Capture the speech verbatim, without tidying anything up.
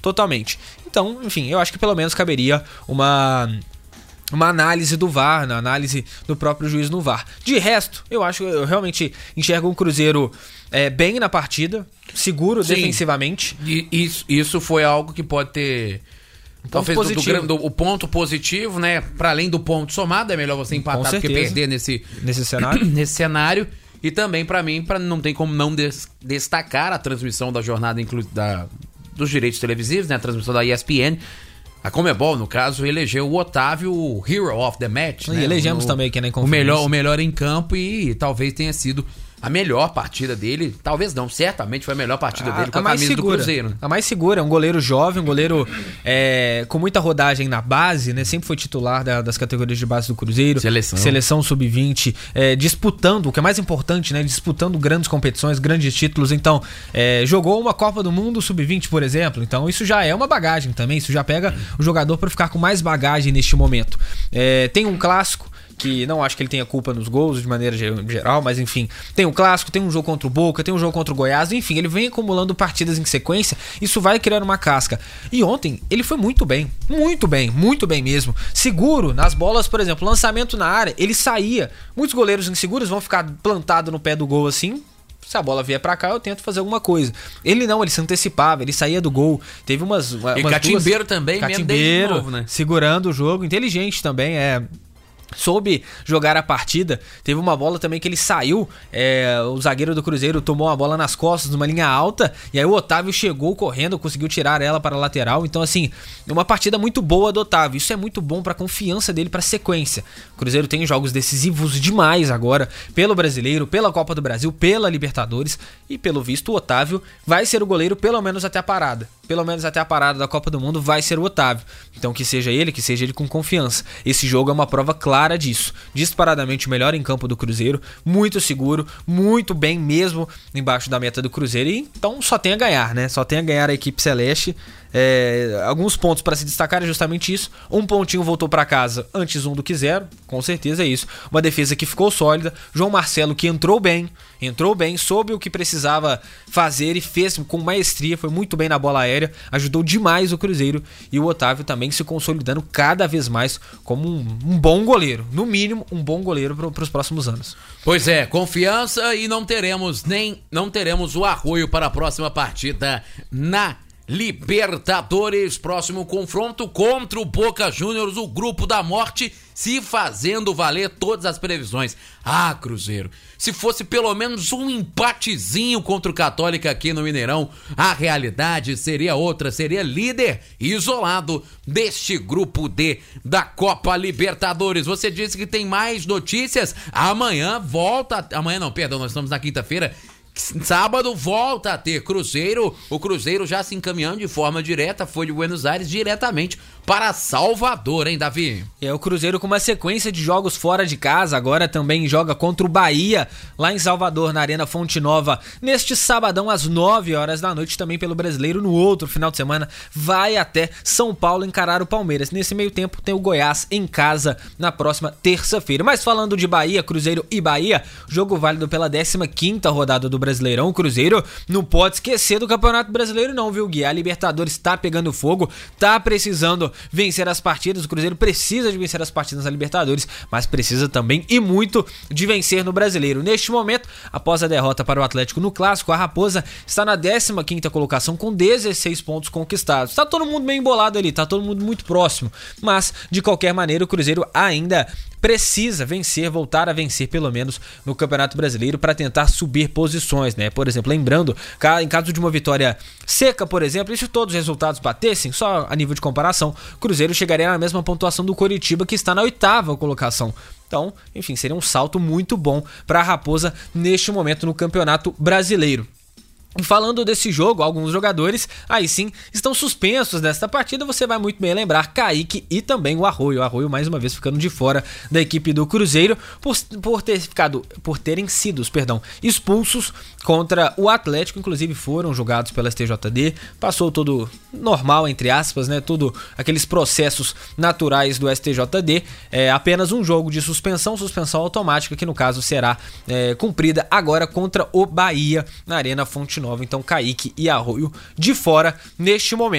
totalmente. Então, enfim, eu acho que pelo menos caberia uma... uma análise do V A R, na análise do próprio juiz no V A R. De resto, eu acho que eu realmente enxergo um Cruzeiro é, bem na partida, seguro Sim. defensivamente. E isso, isso foi algo que pode ter... Um Talvez do, do, do, o ponto positivo, né? Para além do ponto somado, é melhor você empatar do que perder nesse, nesse cenário. nesse cenário. E também, para mim, pra, não tem como não des, destacar a transmissão da jornada inclu, da, dos direitos televisivos, né? A transmissão da E S P N. A Conmebol, no caso, elegeu o Otávio o Hero of the Match. E né? elegemos o, também aqui na o melhor, o melhor em campo e talvez tenha sido a melhor partida dele. Talvez não, certamente foi a melhor partida a, dele com a, a camisa segura, do Cruzeiro. A mais segura, é um goleiro jovem, um goleiro é, com muita rodagem na base, né? Sempre foi titular da, das categorias de base do Cruzeiro. Seleção. Seleção sub vinte, é, disputando, o que é mais importante, né? Disputando grandes competições, grandes títulos. Então, é, jogou uma Copa do Mundo sub vinte, por exemplo. Então, isso já é uma bagagem também. Isso já pega o jogador para ficar com mais bagagem neste momento. É, tem um clássico, que não acho que ele tenha culpa nos gols de maneira geral, mas enfim, tem um clássico, tem um jogo contra o Boca, tem um jogo contra o Goiás, enfim, ele vem acumulando partidas em sequência, isso vai criando uma casca. E ontem ele foi muito bem, muito bem, muito bem mesmo, seguro nas bolas, por exemplo, lançamento na área, ele saía, muitos goleiros inseguros vão ficar plantados no pé do gol assim, se a bola vier pra cá, eu tento fazer alguma coisa. Ele não, ele se antecipava, ele saía do gol. Teve umas... umas e Catimbeiro duas... também, Catimbeiro, mesmo de novo, né? Segurando o jogo, inteligente também, é... soube jogar a partida. Teve uma bola também que ele saiu, é, o zagueiro do Cruzeiro tomou a bola nas costas numa linha alta, e aí o Otávio chegou correndo, conseguiu tirar ela para a lateral. Então assim, uma partida muito boa do Otávio. Isso é muito bom para a confiança dele para a sequência. O Cruzeiro tem jogos decisivos demais agora, pelo Brasileiro, pela Copa do Brasil, pela Libertadores, e pelo visto o Otávio vai ser o goleiro pelo menos até a parada. Pelo menos até a parada da Copa do Mundo vai ser o Otávio. Então que seja ele, que seja ele com confiança. Esse jogo é uma prova clara disso. Disparadamente o melhor em campo do Cruzeiro, muito seguro, muito bem mesmo embaixo da meta do Cruzeiro. E então só tem a ganhar, né? Só tem a ganhar a equipe celeste. É, alguns pontos para se destacar é justamente isso. Um pontinho voltou para casa antes um do que zero, com certeza é isso. Uma defesa que ficou sólida. João Marcelo que entrou bem, entrou bem, soube o que precisava fazer e fez com maestria, foi muito bem na bola aérea, ajudou demais o Cruzeiro. E o Otávio também se consolidando cada vez mais como um, um bom goleiro, no mínimo um bom goleiro para os próximos anos. Pois é, confiança, e não teremos nem não teremos o Arroio para a próxima partida na Libertadores. Próximo confronto contra o Boca Juniors, o grupo da morte, se fazendo valer todas as previsões. Ah, Cruzeiro, se fosse pelo menos um empatezinho contra o Católica aqui no Mineirão, a realidade seria outra, seria líder isolado deste grupo D da Copa Libertadores. Você disse que tem mais notícias, amanhã volta, amanhã não, perdão, nós estamos na quinta-feira. Sábado volta a ter Cruzeiro, o Cruzeiro já se encaminhando de forma direta, foi de Buenos Aires diretamente para Salvador, hein, Davi? É, o Cruzeiro com uma sequência de jogos fora de casa, agora também joga contra o Bahia, lá em Salvador, na Arena Fonte Nova, neste sabadão às nove horas da noite, também pelo Brasileiro. No outro final de semana vai até São Paulo encarar o Palmeiras. Nesse meio tempo tem o Goiás em casa na próxima terça-feira. Mas falando de Bahia, Cruzeiro e Bahia, jogo válido pela décima quinta rodada do Brasileirão. O Cruzeiro não pode esquecer do Campeonato Brasileiro não, viu, Gui? A Libertadores tá pegando fogo, tá precisando vencer as partidas. O Cruzeiro precisa de vencer as partidas na Libertadores, mas precisa também e muito de vencer no Brasileiro. Neste momento, após a derrota para o Atlético no Clássico, a Raposa está na décima quinta colocação com dezesseis pontos conquistados. Tá todo mundo bem embolado ali, tá todo mundo muito próximo, mas de qualquer maneira o Cruzeiro ainda precisa vencer, voltar a vencer pelo menos no Campeonato Brasileiro para tentar subir posições, né? Por exemplo, lembrando, em caso de uma vitória seca, por exemplo, e se todos os resultados batessem, só a nível de comparação, o Cruzeiro chegaria na mesma pontuação do Coritiba, que está na oitava colocação. Então, enfim, seria um salto muito bom para a Raposa neste momento no Campeonato Brasileiro. E falando desse jogo, alguns jogadores, aí sim, estão suspensos desta partida. Você vai muito bem lembrar Kaique e também o Arroio. O Arroio mais uma vez ficando de fora da equipe do Cruzeiro por, por, ter ficado, por terem sido perdão, expulsos contra o Atlético. Inclusive foram julgados pela S T J D. Passou tudo normal, entre aspas, né? Tudo aqueles processos naturais do S T J D. É apenas um jogo de suspensão, suspensão automática, que no caso será é, cumprida agora contra o Bahia na Arena Fonte Nova. Então Kaique e Arroio de fora neste momento.